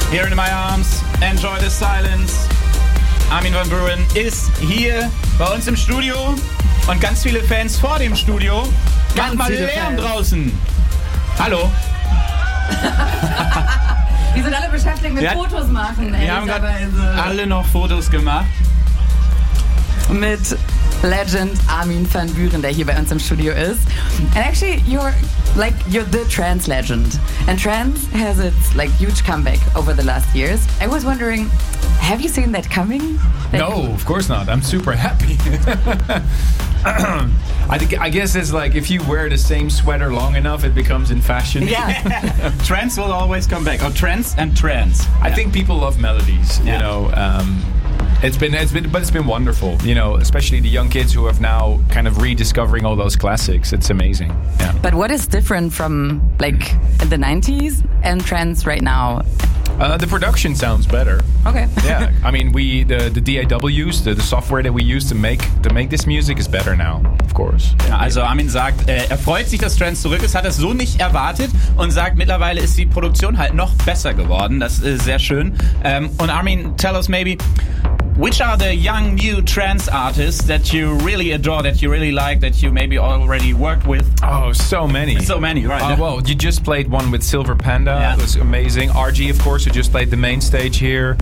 Here in my arms, enjoy the silence. Armin van Buuren ist hier bei uns im Studio und ganz viele Fans vor dem Studio. Mach mal Lärm draußen. Hallo. Die sind alle beschäftigt mit Fotos machen. Wir haben gerade alle noch Fotos gemacht. Mit Legend Armin van Buuren, der hier bei uns im Studio ist. And actually, you're the trance legend. And trance has its huge comeback over the last years. I was wondering, have you seen that coming? No, of course not. I'm super happy. I guess it's like if you wear the same sweater long enough, it becomes in fashion. Yeah. Trance will always come back. Or trance and trance. I think people love melodies, you know. It's been wonderful, you know, especially the young kids who have now kind of rediscovering all those classics. It's amazing. Yeah. But what is different from in the 90s and trance right now? The production sounds better. Okay. Yeah, I mean, the DAWs, the software that we use to make this music is better now, of course. Ja, also Armin sagt, er freut sich, dass Trance zurück ist, hat das so nicht erwartet und sagt, mittlerweile ist die Produktion halt noch besser geworden. Das ist sehr schön. Und Armin, tell us maybe, which are the young new trance artists that you really adore, that you really like, that you maybe already worked with? Oh, so many. So many, right. Well, you just played one with Silver Panda. Yeah. It was amazing. RG, of course, who just played the main stage here.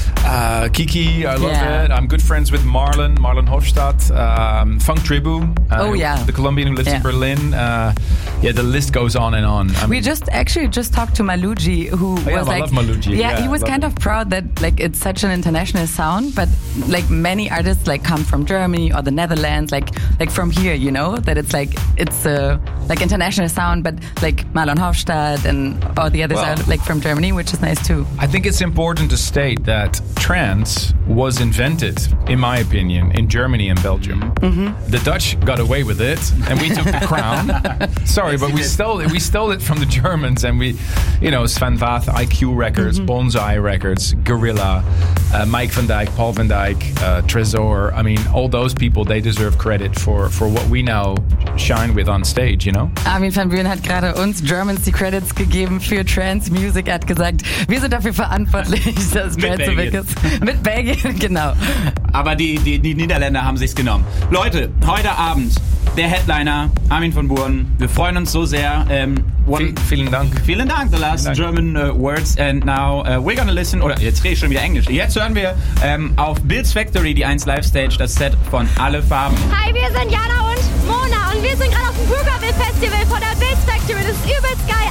Kiki, I love it. I'm good friends with Marlon Hofstadt. Funk Tribu. The Colombian who lives in Berlin. The list goes on and on. We just talked to Maluji, who was I love Maluji. Yeah, he was kind of proud that it's such an international sound, but many artists come from Germany or the Netherlands, like from here, you know, that it's international sound, but Marlon Hofstadt and all the others are from Germany, which is nice too. I think it's important to state that trance was invented, in my opinion, in Germany and Belgium. Mm-hmm. The Dutch got away with it, and we took the crown. Sorry, but we stole it from the Germans, and we, you know, Sven Vath, IQ Records, Bonsai Records, Gorilla, Mike van Dijk, Paul van Dijk, Trésor. I mean, all those people, they deserve credit for what we now shine with on stage, you know? Armin van Buuren hat gerade uns Germans die Credits gegeben für Trance Music. Er hat gesagt, wir sind dafür verantwortlich, dass Trance so weg ist. Mit Belgien, genau. Aber die Niederländer haben sich's genommen. Leute, heute Abend der Headliner Armin van Buuren. Wir freuen uns so sehr. Vielen Dank. Vielen Dank, the last German words. And now we're gonna listen, oder jetzt rede ich schon wieder Englisch. Jetzt hören wir auf Bill's Factory, die 1 Live Stage, das Set von Alle Farben. Hi, wir sind Jana und Mona und wir sind gerade auf dem Bougainville Festival von der Bill's Factory. Das ist übelst geil.